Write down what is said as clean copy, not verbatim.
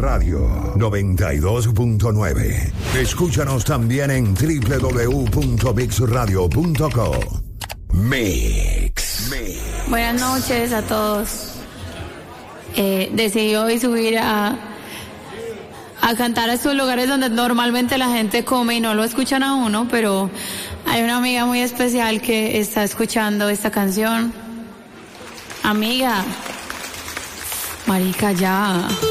Radio 92.9. Escúchanos también en www.mixradio.co. Mix. Buenas noches a todos. Decidí hoy subir a cantar a estos lugares donde normalmente la gente come y no lo escuchan a uno, pero hay una amiga muy especial que está escuchando esta canción. Amiga, marica, ya.